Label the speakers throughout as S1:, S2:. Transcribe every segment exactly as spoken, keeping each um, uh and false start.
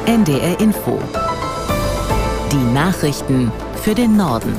S1: N D R Info. Die Nachrichten für den Norden.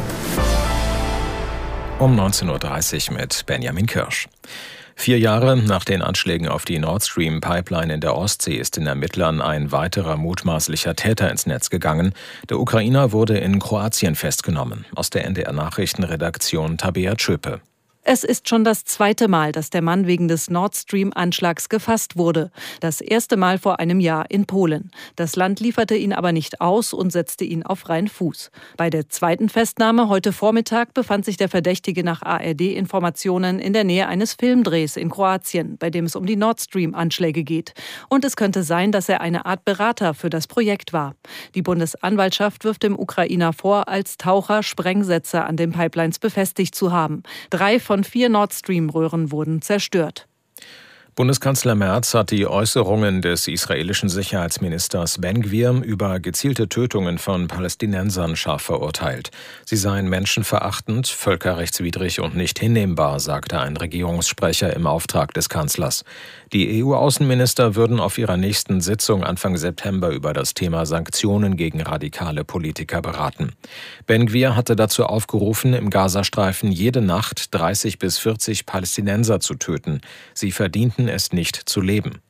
S2: Um neunzehn Uhr dreißig mit Benjamin Kirsch. Vier Jahre nach den Anschlägen auf die Nord Stream Pipeline in der Ostsee ist den Ermittlern ein weiterer mutmaßlicher Täter ins Netz gegangen. Der Ukrainer wurde in Kroatien festgenommen. Aus der N D R Nachrichtenredaktion Tabea Tschöpe.
S3: Es ist schon das zweite Mal, dass der Mann wegen des Nord Stream-Anschlags gefasst wurde. Das erste Mal vor einem Jahr in Polen. Das Land lieferte ihn aber nicht aus und setzte ihn auf freien Fuß. Bei der zweiten Festnahme heute Vormittag befand sich der Verdächtige nach A R D-Informationen in der Nähe eines Filmdrehs in Kroatien, bei dem es um die Nord Stream-Anschläge geht. Und es könnte sein, dass er eine Art Berater für das Projekt war. Die Bundesanwaltschaft wirft dem Ukrainer vor, als Taucher Sprengsätze an den Pipelines befestigt zu haben. Drei von vier Nord Stream-Röhren wurden zerstört.
S2: Bundeskanzler Merz hat die Äußerungen des israelischen Sicherheitsministers Ben-Gvir über gezielte Tötungen von Palästinensern scharf verurteilt. Sie seien menschenverachtend, völkerrechtswidrig und nicht hinnehmbar, sagte ein Regierungssprecher im Auftrag des Kanzlers. Die E U-Außenminister würden auf ihrer nächsten Sitzung Anfang September über das Thema Sanktionen gegen radikale Politiker beraten. Ben-Gvir hatte dazu aufgerufen, im Gazastreifen jede Nacht dreißig bis vierzig Palästinenser zu töten. Sie verdienten es nicht zu leben.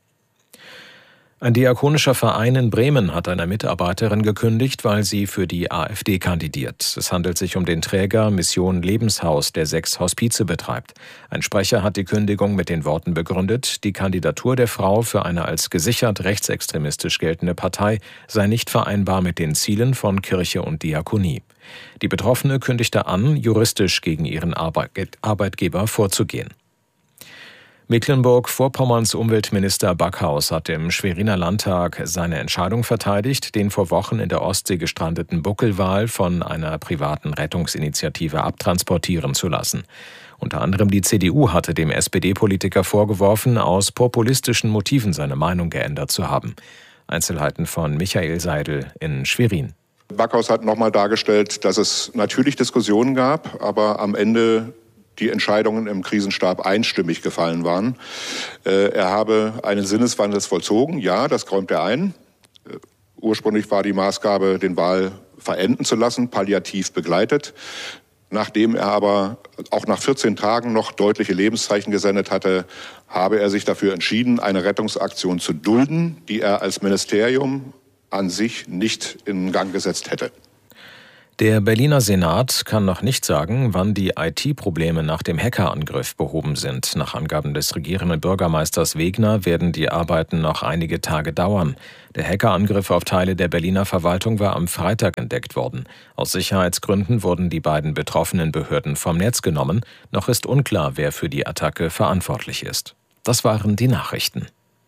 S2: Ein diakonischer Verein in Bremen hat einer Mitarbeiterin gekündigt, weil sie für die AfD kandidiert. Es handelt sich um den Träger Mission Lebenshaus, der sechs Hospize betreibt. Ein Sprecher hat die Kündigung mit den Worten begründet, die Kandidatur der Frau für eine als gesichert rechtsextremistisch geltende Partei sei nicht vereinbar mit den Zielen von Kirche und Diakonie. Die Betroffene kündigte an, juristisch gegen ihren Arbeitgeber vorzugehen. Mecklenburg-Vorpommerns Umweltminister Backhaus hat im Schweriner Landtag seine Entscheidung verteidigt, den vor Wochen in der Ostsee gestrandeten Buckelwal von einer privaten Rettungsinitiative abtransportieren zu lassen. Unter anderem die C D U hatte dem S P D-Politiker vorgeworfen, aus populistischen Motiven seine Meinung geändert zu haben. Einzelheiten von Michael Seidel in Schwerin.
S4: Backhaus hat nochmal dargestellt, dass es natürlich Diskussionen gab, aber am Ende die Entscheidungen im Krisenstab einstimmig gefallen waren. Äh, er habe einen Sinneswandel vollzogen. Ja, das räumt er ein. Äh, ursprünglich war die Maßgabe, den Wal verenden zu lassen, palliativ begleitet. Nachdem er aber auch nach vierzehn Tagen noch deutliche Lebenszeichen gesendet hatte, habe er sich dafür entschieden, eine Rettungsaktion zu dulden, die er als Ministerium an sich nicht in Gang gesetzt hätte.
S2: Der Berliner Senat kann noch nicht sagen, wann die I T-Probleme nach dem Hackerangriff behoben sind. Nach Angaben des regierenden Bürgermeisters Wegner werden die Arbeiten noch einige Tage dauern. Der Hackerangriff auf Teile der Berliner Verwaltung war am Freitag entdeckt worden. Aus Sicherheitsgründen wurden die beiden betroffenen Behörden vom Netz genommen. Noch ist unklar, wer für die Attacke verantwortlich ist. Das waren die Nachrichten.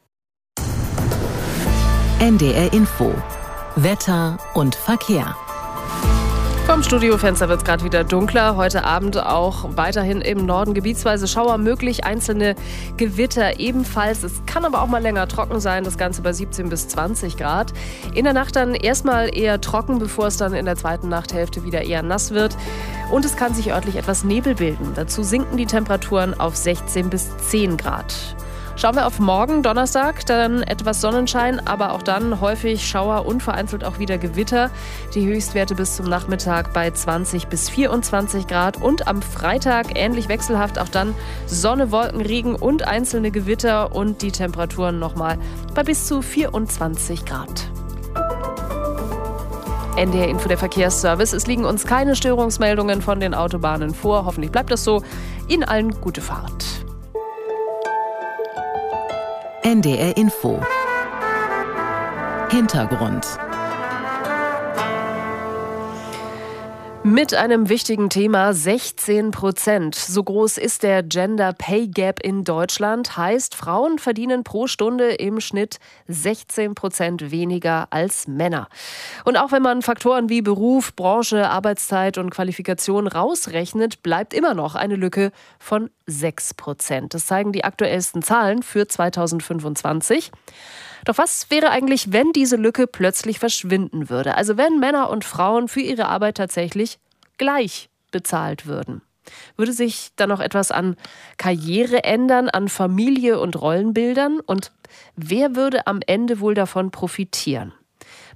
S1: N D R Info. Wetter und Verkehr.
S5: Vom Studiofenster wird es gerade wieder dunkler. Heute Abend auch weiterhin im Norden gebietsweise Schauer möglich, einzelne Gewitter ebenfalls. Es kann aber auch mal länger trocken sein, das Ganze bei siebzehn bis zwanzig Grad. In der Nacht dann erstmal eher trocken, bevor es dann in der zweiten Nachthälfte wieder eher nass wird. Und es kann sich örtlich etwas Nebel bilden. Dazu sinken die Temperaturen auf sechzehn bis zehn Grad. Schauen wir auf morgen, Donnerstag, dann etwas Sonnenschein, aber auch dann häufig Schauer und vereinzelt auch wieder Gewitter. Die Höchstwerte bis zum Nachmittag bei zwanzig bis vierundzwanzig Grad und am Freitag ähnlich wechselhaft, auch dann Sonne, Wolken, Regen und einzelne Gewitter und die Temperaturen nochmal bei bis zu vierundzwanzig Grad. N D R Info, der Verkehrsservice. Es liegen uns keine Störungsmeldungen von den Autobahnen vor. Hoffentlich bleibt das so. Ihnen allen gute Fahrt.
S1: N D R Info. Hintergrund.
S5: Mit einem wichtigen Thema, sechzehn Prozent. So groß ist der Gender Pay Gap in Deutschland. Heißt, Frauen verdienen pro Stunde im Schnitt sechzehn Prozent weniger als Männer. Und auch wenn man Faktoren wie Beruf, Branche, Arbeitszeit und Qualifikation rausrechnet, bleibt immer noch eine Lücke von sechs Prozent. Das zeigen die aktuellsten Zahlen für zweitausendfünfundzwanzig. Doch was wäre eigentlich, wenn diese Lücke plötzlich verschwinden würde? Also wenn Männer und Frauen für ihre Arbeit tatsächlich gleich bezahlt würden. Würde sich dann noch etwas an Karriere ändern, an Familie und Rollenbildern? Und wer würde am Ende wohl davon profitieren?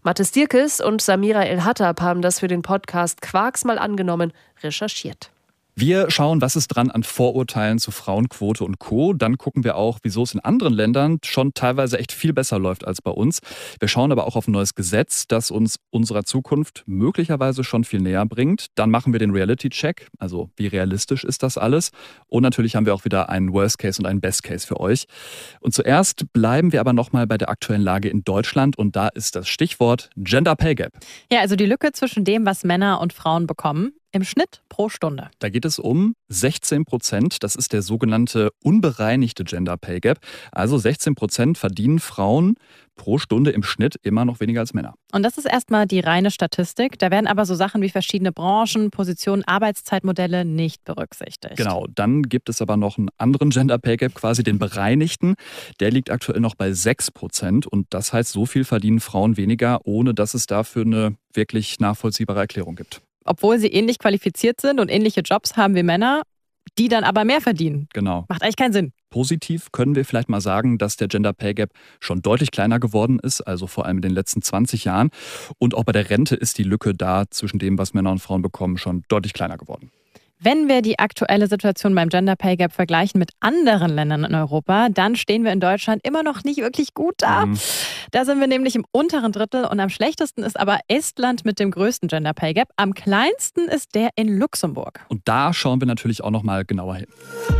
S5: Mathis Dierkes und Samira El-Hattab haben das für den Podcast Quarks mal angenommen, recherchiert.
S6: Wir schauen, was ist dran an Vorurteilen zu Frauenquote und Co. Dann gucken wir auch, wieso es in anderen Ländern schon teilweise echt viel besser läuft als bei uns. Wir schauen aber auch auf ein neues Gesetz, das uns unserer Zukunft möglicherweise schon viel näher bringt. Dann machen wir den Reality-Check, also wie realistisch ist das alles. Und natürlich haben wir auch wieder einen Worst Case und einen Best Case für euch. Und zuerst bleiben wir aber nochmal bei der aktuellen Lage in Deutschland. Und da ist das Stichwort Gender Pay Gap.
S3: Ja, also die Lücke zwischen dem, was Männer und Frauen bekommen, im Schnitt pro Stunde.
S6: Da geht es um sechzehn Prozent. Das ist der sogenannte unbereinigte Gender Pay Gap. Also sechzehn Prozent verdienen Frauen pro Stunde im Schnitt immer noch weniger als Männer.
S3: Und das ist erstmal die reine Statistik. Da werden aber so Sachen wie verschiedene Branchen, Positionen, Arbeitszeitmodelle nicht berücksichtigt.
S6: Genau, dann gibt es aber noch einen anderen Gender Pay Gap, quasi den bereinigten. Der liegt aktuell noch bei sechs Prozent. Und das heißt, so viel verdienen Frauen weniger, ohne dass es dafür eine wirklich nachvollziehbare Erklärung gibt.
S3: Obwohl sie ähnlich qualifiziert sind und ähnliche Jobs haben wie Männer, die dann aber mehr verdienen.
S6: Genau.
S3: Macht eigentlich keinen Sinn.
S6: Positiv können wir vielleicht mal sagen, dass der Gender Pay Gap schon deutlich kleiner geworden ist, also vor allem in den letzten zwanzig Jahren. Und auch bei der Rente ist die Lücke da zwischen dem, was Männer und Frauen bekommen, schon deutlich kleiner geworden.
S3: Wenn wir die aktuelle Situation beim Gender Pay Gap vergleichen mit anderen Ländern in Europa, dann stehen wir in Deutschland immer noch nicht wirklich gut da. Mhm. Da sind wir nämlich im unteren Drittel und am schlechtesten ist aber Estland mit dem größten Gender Pay Gap. Am kleinsten ist der in Luxemburg.
S6: Und da schauen wir natürlich auch noch mal genauer hin.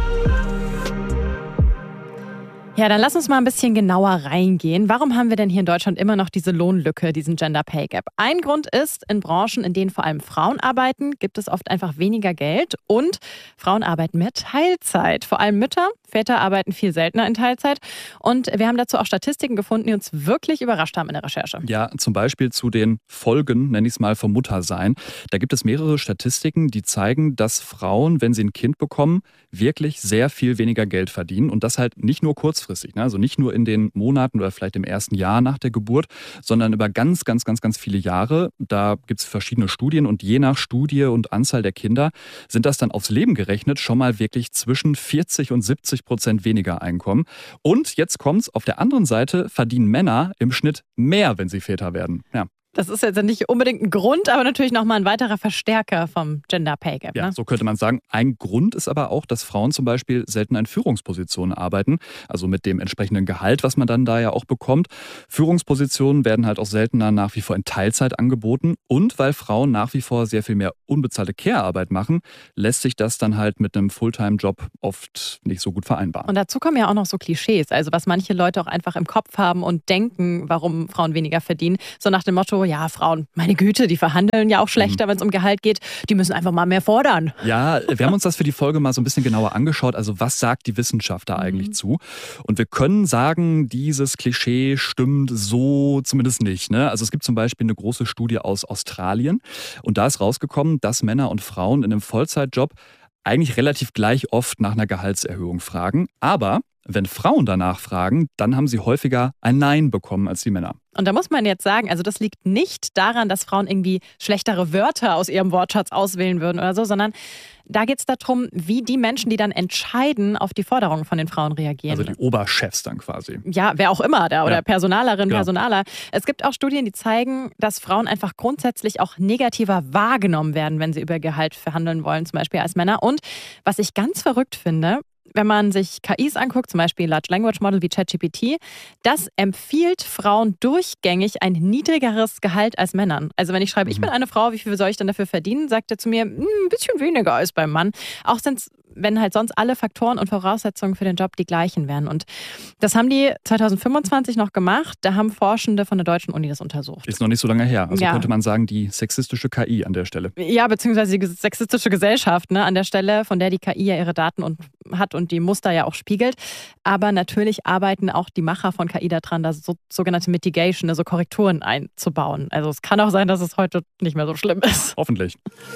S3: Ja, dann lass uns mal ein bisschen genauer reingehen. Warum haben wir denn hier in Deutschland immer noch diese Lohnlücke, diesen Gender Pay Gap? Ein Grund ist, in Branchen, in denen vor allem Frauen arbeiten, gibt es oft einfach weniger Geld und Frauen arbeiten mehr Teilzeit. Vor allem Mütter, Väter arbeiten viel seltener in Teilzeit. Und wir haben dazu auch Statistiken gefunden, die uns wirklich überrascht haben in der Recherche.
S6: Ja, zum Beispiel zu den Folgen, nenne ich es mal, vom Muttersein. Da gibt es mehrere Statistiken, die zeigen, dass Frauen, wenn sie ein Kind bekommen, wirklich sehr viel weniger Geld verdienen. Und das halt nicht nur kurzfristig. Also nicht nur in den Monaten oder vielleicht im ersten Jahr nach der Geburt, sondern über ganz, ganz, ganz, ganz viele Jahre. Da gibt es verschiedene Studien und je nach Studie und Anzahl der Kinder sind das dann aufs Leben gerechnet schon mal wirklich zwischen vierzig und siebzig Prozent weniger Einkommen. Und jetzt kommt's, auf der anderen Seite verdienen Männer im Schnitt mehr, wenn sie Väter werden. Ja.
S3: Das ist jetzt nicht unbedingt ein Grund, aber natürlich nochmal ein weiterer Verstärker vom Gender Pay Gap. Ne?
S6: Ja, so könnte man sagen. Ein Grund ist aber auch, dass Frauen zum Beispiel selten in Führungspositionen arbeiten, also mit dem entsprechenden Gehalt, was man dann da ja auch bekommt. Führungspositionen werden halt auch seltener nach wie vor in Teilzeit angeboten und weil Frauen nach wie vor sehr viel mehr unbezahlte Care-Arbeit machen, lässt sich das dann halt mit einem Fulltime-Job oft nicht so gut vereinbaren.
S3: Und dazu kommen ja auch noch so Klischees, also was manche Leute auch einfach im Kopf haben und denken, warum Frauen weniger verdienen. So nach dem Motto, ja, Frauen, meine Güte, die verhandeln ja auch schlechter, mhm. wenn es um Gehalt geht. Die müssen einfach mal mehr fordern.
S6: Ja, wir haben uns das für die Folge mal so ein bisschen genauer angeschaut. Also was sagt die Wissenschaft da eigentlich mhm. zu? Und wir können sagen, dieses Klischee stimmt so zumindest nicht. Ne? Also es gibt zum Beispiel eine große Studie aus Australien. Und da ist rausgekommen, dass Männer und Frauen in einem Vollzeitjob eigentlich relativ gleich oft nach einer Gehaltserhöhung fragen. Aber wenn Frauen danach fragen, dann haben sie häufiger ein Nein bekommen als die Männer.
S3: Und da muss man jetzt sagen, also das liegt nicht daran, dass Frauen irgendwie schlechtere Wörter aus ihrem Wortschatz auswählen würden oder so, sondern da geht es darum, wie die Menschen, die dann entscheiden, auf die Forderungen von den Frauen reagieren.
S6: Also die Oberchefs dann quasi.
S3: Ja, wer auch immer da oder
S6: ja.
S3: Personalerin,
S6: Genau.
S3: Personaler. Es gibt auch Studien, die zeigen, dass Frauen einfach grundsätzlich auch negativer wahrgenommen werden, wenn sie über Gehalt verhandeln wollen, zum Beispiel als Männer. Und was ich ganz verrückt finde, wenn man sich K Is anguckt, zum Beispiel Large Language Model wie ChatGPT, das empfiehlt Frauen durchgängig ein niedrigeres Gehalt als Männern. Also wenn ich schreibe, mhm. ich bin eine Frau, wie viel soll ich denn dafür verdienen, sagt er zu mir, ein bisschen weniger als beim Mann. Auch sind's, wenn halt sonst alle Faktoren und Voraussetzungen für den Job die gleichen wären. Und das haben die zwanzig fünfundzwanzig noch gemacht. Da haben Forschende von der Deutschen Uni das untersucht.
S6: Ist noch nicht so lange her. Also
S3: ja.
S6: könnte man sagen, die sexistische K I an der Stelle.
S3: Ja, beziehungsweise die sexistische Gesellschaft, ne, an der Stelle, von der die K I ja ihre Daten und, hat und die Muster ja auch spiegelt. Aber natürlich arbeiten auch die Macher von K I daran, da so, sogenannte Mitigation, also Korrekturen einzubauen. Also es kann auch sein, dass es heute nicht mehr so schlimm ist.
S6: Hoffentlich.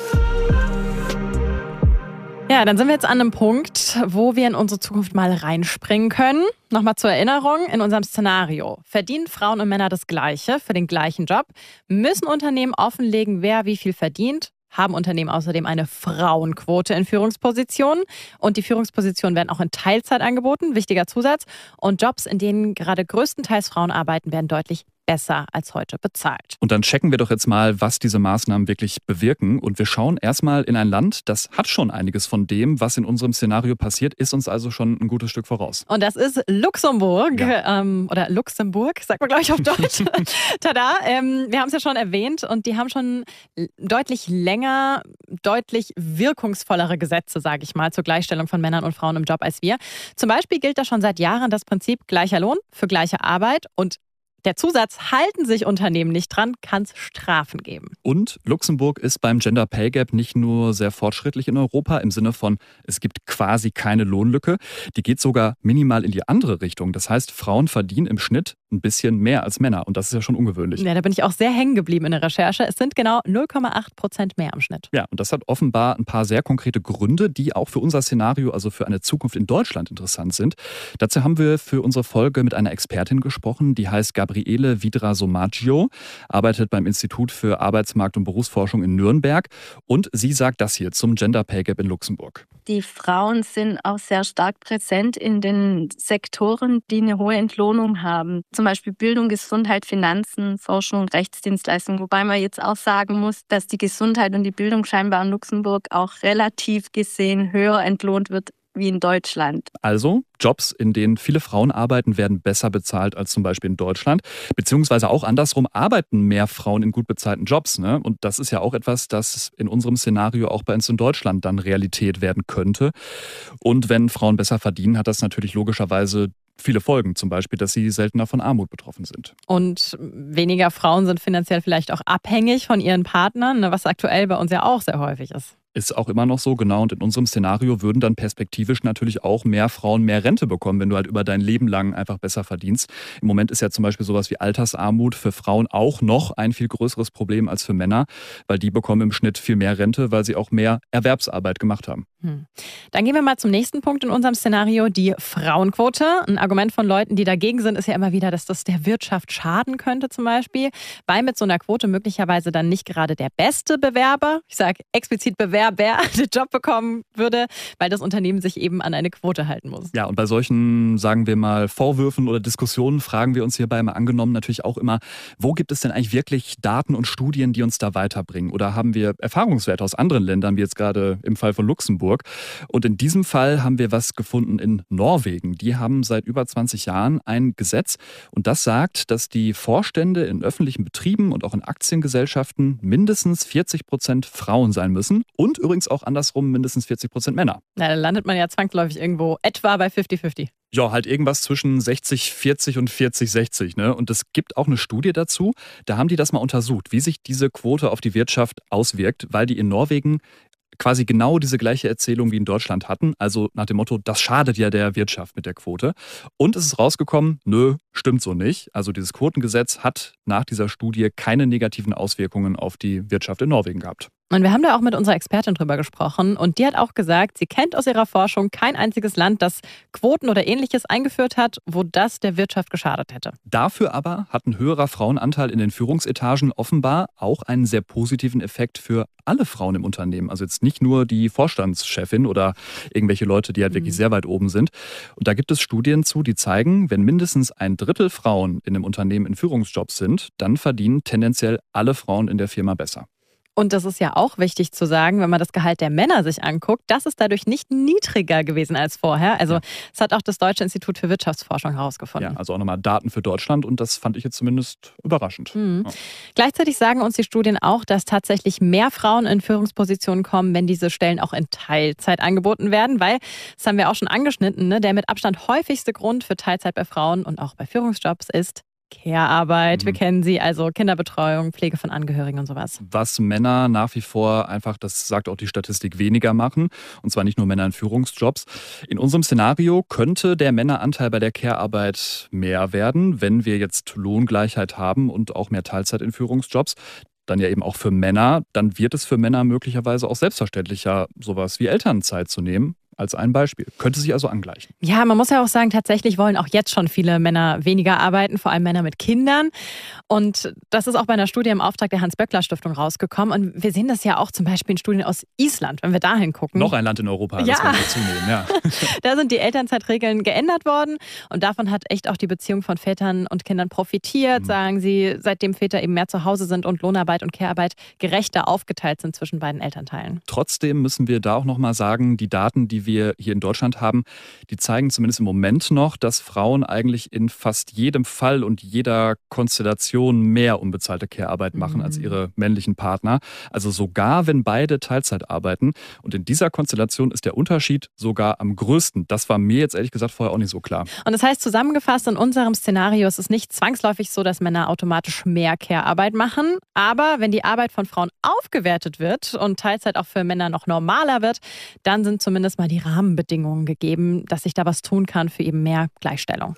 S3: Ja, dann sind wir jetzt an einem Punkt, wo wir in unsere Zukunft mal reinspringen können. Nochmal zur Erinnerung, in unserem Szenario verdienen Frauen und Männer das Gleiche für den gleichen Job, müssen Unternehmen offenlegen, wer wie viel verdient, haben Unternehmen außerdem eine Frauenquote in Führungspositionen und die Führungspositionen werden auch in Teilzeit angeboten, wichtiger Zusatz. Und Jobs, in denen gerade größtenteils Frauen arbeiten, werden deutlich
S7: besser als heute bezahlt.
S6: Und dann checken wir doch jetzt mal, was diese Maßnahmen wirklich bewirken. Und wir schauen erstmal in ein Land, das hat schon einiges von dem, was in unserem Szenario passiert, ist uns also schon ein gutes Stück voraus.
S7: Und das ist Luxemburg,
S6: ja.
S7: ähm, oder Luxemburg, sagt man glaube ich auf Deutsch. Tada, ähm, wir haben es ja schon erwähnt und die haben schon deutlich länger, deutlich wirkungsvollere Gesetze, sage ich mal, zur Gleichstellung von Männern und Frauen im Job als wir. Zum Beispiel gilt da schon seit Jahren das Prinzip gleicher Lohn für gleiche Arbeit und der Zusatz, halten sich Unternehmen nicht dran, kann es Strafen geben.
S6: Und Luxemburg ist beim Gender Pay Gap nicht nur sehr fortschrittlich in Europa, im Sinne von, es gibt quasi keine Lohnlücke, die geht sogar minimal in die andere Richtung. Das heißt, Frauen verdienen im Schnitt ein bisschen mehr als Männer und das ist ja schon ungewöhnlich.
S7: Ja, da bin ich auch sehr hängen geblieben in der Recherche. Es sind genau null Komma acht Prozent mehr im Schnitt.
S6: Ja, und das hat offenbar ein paar sehr konkrete Gründe, die auch für unser Szenario, also für eine Zukunft in Deutschland interessant sind. Dazu haben wir für unsere Folge mit einer Expertin gesprochen, die heißt Gabriele Vidra-Somaggio, arbeitet beim Institut für Arbeitsmarkt- und Berufsforschung in Nürnberg und sie sagt das hier zum Gender Pay Gap in Luxemburg.
S8: Die Frauen sind auch sehr stark präsent in den Sektoren, die eine hohe Entlohnung haben. Zum Beispiel Bildung, Gesundheit, Finanzen, Forschung, Rechtsdienstleistung. Wobei man jetzt auch sagen muss, dass die Gesundheit und die Bildung scheinbar in Luxemburg auch relativ gesehen höher entlohnt wird wie in Deutschland.
S6: Also Jobs, in denen viele Frauen arbeiten, werden besser bezahlt als zum Beispiel in Deutschland. Beziehungsweise auch andersrum arbeiten mehr Frauen in gut bezahlten Jobs. Ne? Und das ist ja auch etwas, das in unserem Szenario auch bei uns in Deutschland dann Realität werden könnte. Und wenn Frauen besser verdienen, hat das natürlich logischerweise viele Folgen. Zum Beispiel, dass sie seltener von Armut betroffen sind.
S7: Und weniger Frauen sind finanziell vielleicht auch abhängig von ihren Partnern, was aktuell bei uns ja auch sehr häufig ist.
S6: Ist auch immer noch so, genau. Und in unserem Szenario würden dann perspektivisch natürlich auch mehr Frauen mehr Rente bekommen, wenn du halt über dein Leben lang einfach besser verdienst. Im Moment ist ja zum Beispiel sowas wie Altersarmut für Frauen auch noch ein viel größeres Problem als für Männer, weil die bekommen im Schnitt viel mehr Rente, weil sie auch mehr Erwerbsarbeit gemacht haben.
S7: Hm. Dann gehen wir mal zum nächsten Punkt in unserem Szenario, die Frauenquote. Ein Argument von Leuten, die dagegen sind, ist ja immer wieder, dass das der Wirtschaft schaden könnte zum Beispiel, weil mit so einer Quote möglicherweise dann nicht gerade der beste Bewerber, ich sage explizit Bewerber, wer den Job bekommen würde, weil das Unternehmen sich eben an eine Quote halten muss.
S6: Ja, und bei solchen, sagen wir mal, Vorwürfen oder Diskussionen fragen wir uns hierbei mal angenommen natürlich auch immer, wo gibt es denn eigentlich wirklich Daten und Studien, die uns da weiterbringen? Oder haben wir Erfahrungswerte aus anderen Ländern, wie jetzt gerade im Fall von Luxemburg? Und in diesem Fall haben wir was gefunden in Norwegen. Die haben seit über zwanzig Jahren ein Gesetz und das sagt, dass die Vorstände in öffentlichen Betrieben und auch in Aktiengesellschaften mindestens vierzig Prozent Frauen sein müssen und übrigens auch andersrum mindestens vierzig Prozent Männer.
S7: Na, dann landet man ja zwangsläufig irgendwo etwa bei fünfzig fünfzig.
S6: Ja, halt irgendwas zwischen sechzig vierzig und vierzig sechzig. Ne? Und es gibt auch eine Studie dazu, da haben die das mal untersucht, wie sich diese Quote auf die Wirtschaft auswirkt, weil die in Norwegen quasi genau diese gleiche Erzählung wie in Deutschland hatten. Also nach dem Motto, das schadet ja der Wirtschaft mit der Quote. Und es ist rausgekommen, nö, stimmt so nicht. Also dieses Quotengesetz hat nach dieser Studie keine negativen Auswirkungen auf die Wirtschaft in Norwegen gehabt.
S7: Und wir haben da auch mit unserer Expertin drüber gesprochen und die hat auch gesagt, sie kennt aus ihrer Forschung kein einziges Land, das Quoten oder Ähnliches eingeführt hat, wo das der Wirtschaft geschadet hätte.
S6: Dafür aber hat ein höherer Frauenanteil in den Führungsetagen offenbar auch einen sehr positiven Effekt für alle Frauen im Unternehmen. Also jetzt nicht nur die Vorstandschefin oder irgendwelche Leute, die halt wirklich sehr weit oben sind. Und da gibt es Studien zu, die zeigen, wenn mindestens ein Drittel Frauen in einem Unternehmen in Führungsjobs sind, dann verdienen tendenziell alle Frauen in der Firma besser.
S7: Und das ist ja auch wichtig zu sagen, wenn man das Gehalt der Männer sich anguckt, das ist dadurch nicht niedriger gewesen als vorher. Also ja. Das hat auch das Deutsche Institut für Wirtschaftsforschung herausgefunden.
S6: Ja, also auch nochmal Daten für Deutschland und das fand ich jetzt zumindest überraschend.
S7: Mhm.
S6: Ja.
S7: Gleichzeitig sagen uns die Studien auch, dass tatsächlich mehr Frauen in Führungspositionen kommen, wenn diese Stellen auch in Teilzeit angeboten werden, weil, das haben wir auch schon angeschnitten, ne, der mit Abstand häufigste Grund für Teilzeit bei Frauen und auch bei Führungsjobs ist Care-Arbeit, mhm. wir kennen sie, also Kinderbetreuung, Pflege von Angehörigen und sowas.
S6: Was Männer nach wie vor einfach, das sagt auch die Statistik, weniger machen. Und zwar nicht nur Männer in Führungsjobs. In unserem Szenario könnte der Männeranteil bei der Care-Arbeit mehr werden, wenn wir jetzt Lohngleichheit haben und auch mehr Teilzeit in Führungsjobs. Dann ja eben auch für Männer. Dann wird es für Männer möglicherweise auch selbstverständlicher, sowas wie Elternzeit zu nehmen. als ein Beispiel. Könnte sich also angleichen.
S7: Ja, man muss ja auch sagen, tatsächlich wollen auch jetzt schon viele Männer weniger arbeiten, vor allem Männer mit Kindern. Und das ist auch bei einer Studie im Auftrag der Hans-Böckler-Stiftung rausgekommen. Und wir sehen das ja auch zum Beispiel in Studien aus Island, wenn wir da hingucken.
S6: Noch ein Land in Europa,
S7: ja.
S6: das wollen wir zunehmen. Ja.
S7: Da sind die Elternzeitregeln geändert worden. Und davon hat echt auch die Beziehung von Vätern und Kindern profitiert, mhm. sagen sie, seitdem Väter eben mehr zu Hause sind und Lohnarbeit und Care-Arbeit gerechter aufgeteilt sind zwischen beiden Elternteilen.
S6: Trotzdem müssen wir da auch noch mal sagen, die Daten, die wir hier in Deutschland haben, die zeigen zumindest im Moment noch, dass Frauen eigentlich in fast jedem Fall und jeder Konstellation mehr unbezahlte Care-Arbeit machen mhm. als ihre männlichen Partner. Also sogar, wenn beide Teilzeit arbeiten. Und in dieser Konstellation ist der Unterschied sogar am größten. Das war mir jetzt ehrlich gesagt vorher auch nicht so klar.
S7: Und das heißt zusammengefasst, in unserem Szenario ist es nicht zwangsläufig so, dass Männer automatisch mehr Care-Arbeit machen. Aber wenn die Arbeit von Frauen aufgewertet wird und Teilzeit auch für Männer noch normaler wird, dann sind zumindest mal die Rahmenbedingungen gegeben, dass sich da was tun kann für eben mehr Gleichstellung.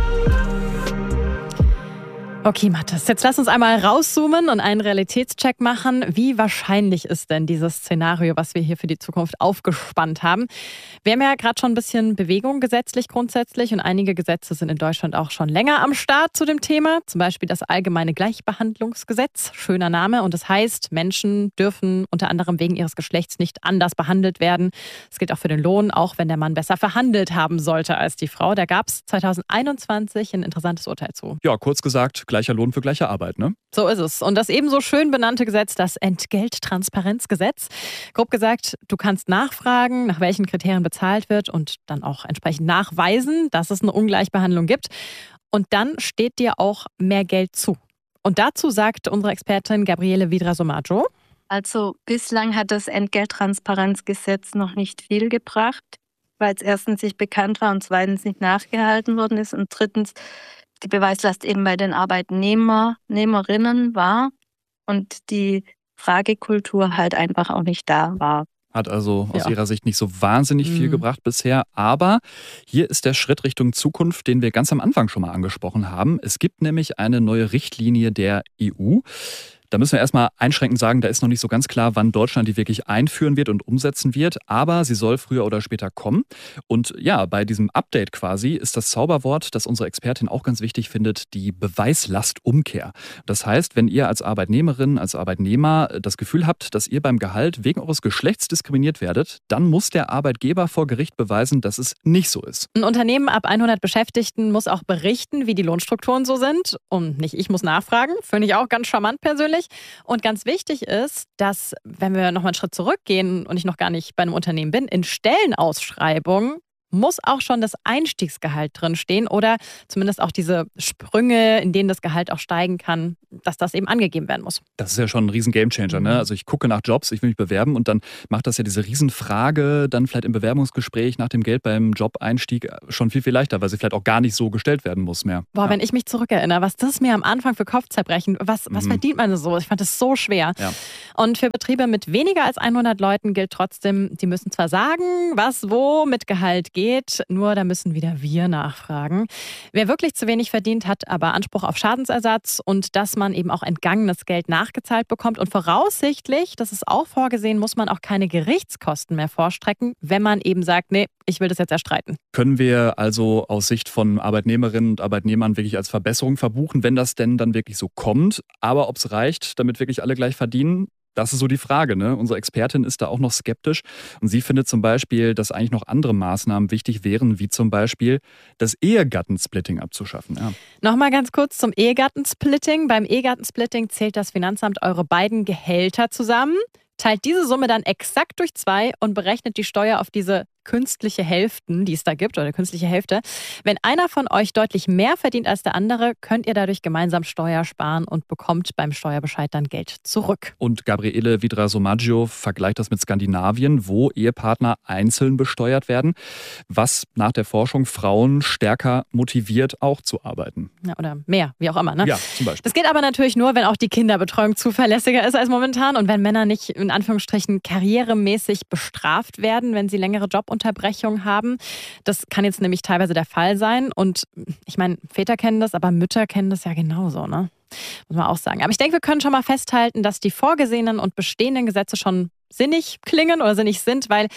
S7: Okay, Mathis, jetzt lass uns einmal rauszoomen und einen Realitätscheck machen. Wie wahrscheinlich ist denn dieses Szenario, was wir hier für die Zukunft aufgespannt haben? Wir haben ja gerade schon ein bisschen Bewegung gesetzlich grundsätzlich und einige Gesetze sind in Deutschland auch schon länger am Start zu dem Thema. Zum Beispiel das Allgemeine Gleichbehandlungsgesetz, schöner Name. Und das heißt, Menschen dürfen unter anderem wegen ihres Geschlechts nicht anders behandelt werden. Es gilt auch für den Lohn, auch wenn der Mann besser verhandelt haben sollte als die Frau. Da gab es zwanzig einundzwanzig ein interessantes Urteil zu.
S6: Ja, kurz gesagt, gleicher Lohn für gleiche Arbeit, ne?
S7: So ist es. Und das ebenso schön benannte Gesetz, das Entgelttransparenzgesetz. Grob gesagt, du kannst nachfragen, nach welchen Kriterien bezahlt wird und dann auch entsprechend nachweisen, dass es eine Ungleichbehandlung gibt. Und dann steht dir auch mehr Geld zu. Und dazu sagt unsere Expertin Gabriele Vidra-Somaggio.
S8: Also bislang hat das Entgelttransparenzgesetz noch nicht viel gebracht, weil es erstens nicht bekannt war und zweitens nicht nachgehalten worden ist und drittens die Beweislast eben bei den Arbeitnehmerinnen war und die Fragekultur halt einfach auch nicht da war.
S6: Hat also aus
S7: ja.
S6: ihrer Sicht nicht so wahnsinnig viel mhm. gebracht bisher. Aber hier ist der Schritt Richtung Zukunft, den wir ganz am Anfang schon mal angesprochen haben. Es gibt nämlich eine neue Richtlinie der E U. Da müssen wir erstmal einschränkend sagen, da ist noch nicht so ganz klar, wann Deutschland die wirklich einführen wird und umsetzen wird. Aber sie soll früher oder später kommen. Und ja, bei diesem Update quasi ist das Zauberwort, das unsere Expertin auch ganz wichtig findet, die Beweislastumkehr. Das heißt, wenn ihr als Arbeitnehmerin, als Arbeitnehmer das Gefühl habt, dass ihr beim Gehalt wegen eures Geschlechts diskriminiert werdet, dann muss der Arbeitgeber vor Gericht beweisen, dass es nicht so ist.
S7: Ein Unternehmen ab hundert Beschäftigten muss auch berichten, wie die Lohnstrukturen so sind. Und nicht ich muss nachfragen, finde ich auch ganz charmant persönlich. Und ganz wichtig ist, dass, wenn wir noch mal einen Schritt zurückgehen und ich noch gar nicht bei einem Unternehmen bin, in Stellenausschreibungen muss auch schon das Einstiegsgehalt drinstehen oder zumindest auch diese Sprünge, in denen das Gehalt auch steigen kann, dass das eben angegeben werden muss.
S6: Das ist ja schon ein riesen Gamechanger, ne? Also ich gucke nach Jobs, ich will mich bewerben und dann macht das ja diese Riesenfrage dann vielleicht im Bewerbungsgespräch nach dem Geld beim Job-Einstieg schon viel, viel leichter, weil sie vielleicht auch gar nicht so gestellt werden muss mehr.
S7: Boah,
S6: ja.
S7: wenn ich mich zurückerinnere, was das mir am Anfang für Kopfzerbrechen, was, was mhm. verdient man so? Ich fand das so schwer.
S6: Ja.
S7: Und für Betriebe mit weniger als hundert Leuten gilt trotzdem, die müssen zwar sagen, was wo mit Gehalt geht, nur da müssen wieder wir nachfragen. Wer wirklich zu wenig verdient, hat aber Anspruch auf Schadensersatz und dass man eben auch entgangenes Geld nachgezahlt bekommt. Und voraussichtlich, das ist auch vorgesehen, muss man auch keine Gerichtskosten mehr vorstrecken, wenn man eben sagt, nee, ich will das jetzt erstreiten.
S6: Können wir also aus Sicht von Arbeitnehmerinnen und Arbeitnehmern wirklich als Verbesserung verbuchen, wenn das denn dann wirklich so kommt? Aber ob es reicht, damit wirklich alle gleich verdienen? Das ist so die Frage, ne? Unsere Expertin ist da auch noch skeptisch und sie findet zum Beispiel, dass eigentlich noch andere Maßnahmen wichtig wären, wie zum Beispiel das Ehegattensplitting abzuschaffen. Ja.
S7: Nochmal ganz kurz zum Ehegattensplitting. Beim Ehegattensplitting zählt das Finanzamt eure beiden Gehälter zusammen, teilt diese Summe dann exakt durch zwei und berechnet die Steuer auf diese künstliche Hälften, die es da gibt, oder künstliche Hälfte. Wenn einer von euch deutlich mehr verdient als der andere, könnt ihr dadurch gemeinsam Steuer sparen und bekommt beim Steuerbescheid dann Geld zurück.
S6: Und Gabriele Vidra-Somaggio vergleicht das mit Skandinavien, wo Ehepartner einzeln besteuert werden, was nach der Forschung Frauen stärker motiviert, auch zu arbeiten.
S7: Ja, oder mehr, wie auch immer. Ne?
S6: Ja, zum Beispiel.
S7: Das geht aber natürlich nur, wenn auch die Kinderbetreuung zuverlässiger ist als momentan und wenn Männer nicht in Anführungsstrichen karrieremäßig bestraft werden, wenn sie längere Jobunterbrechungen haben. Das kann jetzt nämlich teilweise der Fall sein. Und ich meine, Väter kennen das, aber Mütter kennen das ja genauso, ne? Muss man auch sagen. Aber ich denke, wir können schon mal festhalten, dass die vorgesehenen und bestehenden Gesetze schon sinnig klingen oder sinnig sind, weil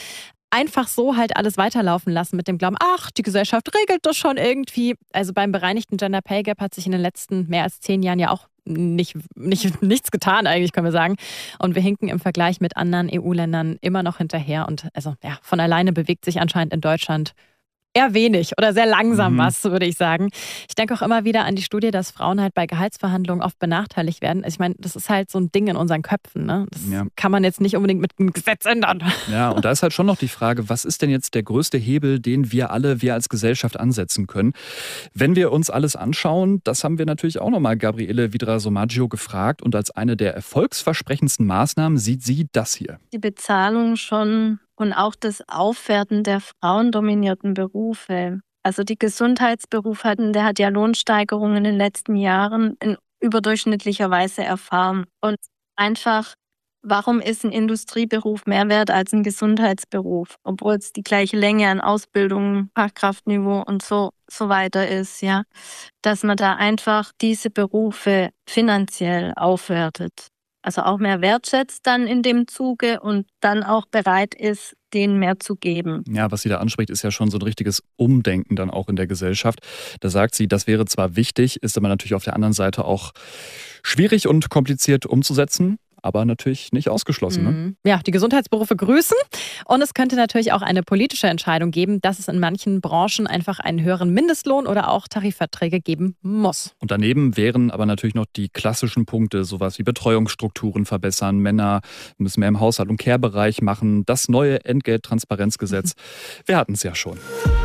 S7: einfach so halt alles weiterlaufen lassen mit dem Glauben, ach, die Gesellschaft regelt das schon irgendwie. Also beim bereinigten Gender Pay Gap hat sich in den letzten mehr als zehn Jahren ja auch nicht, nicht, nichts getan eigentlich, können wir sagen. Und wir hinken im Vergleich mit anderen E U-Ländern immer noch hinterher. Und also ja, von alleine bewegt sich anscheinend in Deutschland eher wenig oder sehr langsam
S6: Mhm.
S7: was, würde ich sagen. Ich denke auch immer wieder an die Studie, dass Frauen halt bei Gehaltsverhandlungen oft benachteiligt werden. Also ich meine, das ist halt so ein Ding in unseren Köpfen. Ne? Das
S6: Ja.
S7: kann man jetzt nicht unbedingt mit einem Gesetz ändern.
S6: Ja, und da ist halt schon noch die Frage, was ist denn jetzt der größte Hebel, den wir alle, wir als Gesellschaft ansetzen können? Wenn wir uns alles anschauen, das haben wir natürlich auch nochmal Gabriele Vidra-Somaggio gefragt und als eine der erfolgsversprechendsten Maßnahmen sieht sie das hier.
S8: Die Bezahlung schon und auch das Aufwerten der frauendominierten Berufe. Also die Gesundheitsberuf hatten, der hat ja Lohnsteigerungen in den letzten Jahren in überdurchschnittlicher Weise erfahren. Und einfach, warum ist ein Industrieberuf mehr wert als ein Gesundheitsberuf? Obwohl es die gleiche Länge an Ausbildung, Fachkraftniveau und so, so weiter ist, ja. Dass man da einfach diese Berufe finanziell aufwertet. Also auch mehr wertschätzt dann in dem Zuge und dann auch bereit ist, denen mehr zu geben.
S6: Ja, was sie da anspricht, ist ja schon so ein richtiges Umdenken dann auch in der Gesellschaft. Da sagt sie, das wäre zwar wichtig, ist aber natürlich auf der anderen Seite auch schwierig und kompliziert umzusetzen, aber natürlich nicht ausgeschlossen. Ne?
S7: Mhm. Ja, die Gesundheitsberufe grüßen. Und es könnte natürlich auch eine politische Entscheidung geben, dass es in manchen Branchen einfach einen höheren Mindestlohn oder auch Tarifverträge geben muss.
S6: Und daneben wären aber natürlich noch die klassischen Punkte, sowas wie Betreuungsstrukturen verbessern, Männer müssen mehr im Haushalt- und Care-Bereich machen, das neue Entgelttransparenzgesetz. Mhm. Wir hatten es ja schon.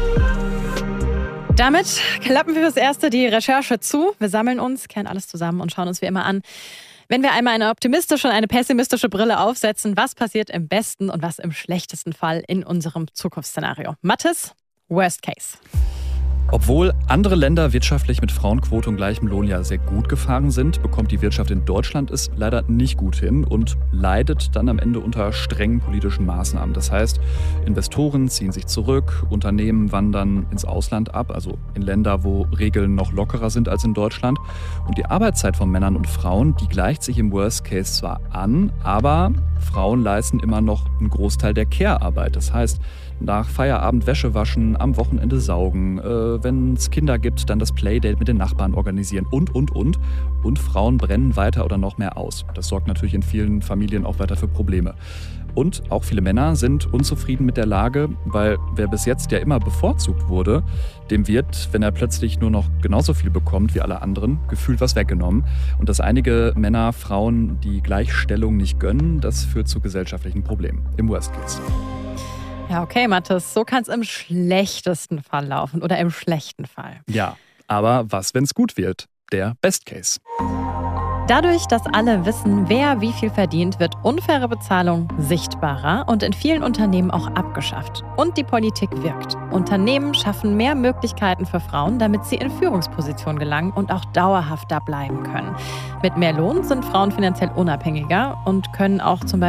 S7: Damit klappen wir fürs Erste die Recherche zu. Wir sammeln uns, kehren alles zusammen und schauen uns wie immer an, wenn wir einmal eine optimistische und eine pessimistische Brille aufsetzen, was passiert im besten und was im schlechtesten Fall in unserem Zukunftsszenario. Mathis, Worst Case.
S6: Obwohl andere Länder wirtschaftlich mit Frauenquote und gleichem Lohn ja sehr gut gefahren sind, bekommt die Wirtschaft in Deutschland es leider nicht gut hin und leidet dann am Ende unter strengen politischen Maßnahmen. Das heißt, Investoren ziehen sich zurück, Unternehmen wandern ins Ausland ab, also in Länder, wo Regeln noch lockerer sind als in Deutschland. Und die Arbeitszeit von Männern und Frauen, die gleicht sich im Worst Case zwar an, aber Frauen leisten immer noch einen Großteil der Care-Arbeit. Das heißt, nach Feierabend Wäsche waschen, am Wochenende saugen, äh, wenn es Kinder gibt, dann das Playdate mit den Nachbarn organisieren und, und, und. Und Frauen brennen weiter oder noch mehr aus. Das sorgt natürlich in vielen Familien auch weiter für Probleme. Und auch viele Männer sind unzufrieden mit der Lage, weil wer bis jetzt ja immer bevorzugt wurde, dem wird, wenn er plötzlich nur noch genauso viel bekommt wie alle anderen, gefühlt was weggenommen. Und dass einige Männer Frauen die Gleichstellung nicht gönnen, das führt zu gesellschaftlichen Problemen. Im Worst Case.
S7: Ja, okay, Mathis, so kann es im schlechtesten Fall laufen oder im schlechten Fall.
S6: Ja, aber was, wenn es gut wird? Der Best Case.
S7: Dadurch, dass alle wissen, wer wie viel verdient, wird unfaire Bezahlung sichtbarer und in vielen Unternehmen auch abgeschafft. Und die Politik wirkt. Unternehmen schaffen mehr Möglichkeiten für Frauen, damit sie in Führungspositionen gelangen und auch dauerhaft da bleiben können. Mit mehr Lohn sind Frauen finanziell unabhängiger und können auch zum Beispiel